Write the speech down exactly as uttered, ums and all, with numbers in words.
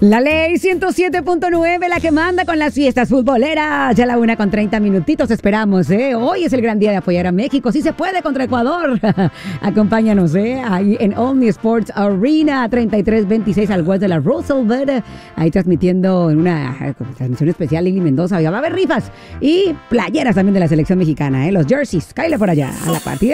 La ley ciento siete punto nueve, la que manda con las fiestas futboleras. Ya la una con treinta minutitos esperamos, ¿eh? Hoy es el gran día de apoyar a México. Sí se puede contra Ecuador. Acompáñanos, ¿eh? Ahí en Omni Sports Arena, treinta y tres veintiséis al west de la Roosevelt. Ahí transmitiendo en una eh, transmisión especial Lili Mendoza. Ya va a haber rifas y playeras también de la selección mexicana, ¿eh? Los jerseys. Cáile por allá a la partida.